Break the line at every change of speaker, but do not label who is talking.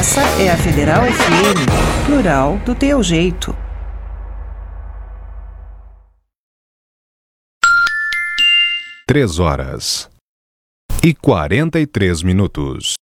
Essa é a Federal FM, plural do teu jeito.
3 horas e 43 minutos.